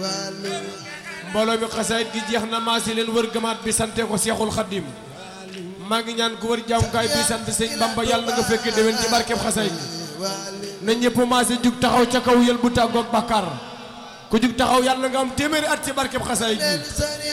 mbooloo mi xasaayit gi jeex na maa si leen wër gamaat bi sante ko Seexul Xaddim maa ngi ñaan ku wër jaamukaay bi sant sëñ Bamba yàlla na nga fekke déwén ci barkeb xasaayit gi na ñëpp maa si jug taxaw ca kaw yël bu tàggoog bàkkaar ku jug taxaw yàlla nga am téeméeri at ci barkeb xasaayit gi